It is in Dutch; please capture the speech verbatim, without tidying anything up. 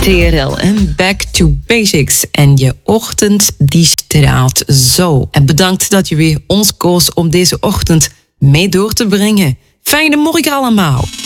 T R L en Back to Basics. En je ochtend die straalt zo. En bedankt dat je weer ons koos om deze ochtend mee door te brengen. Fijne morgen allemaal.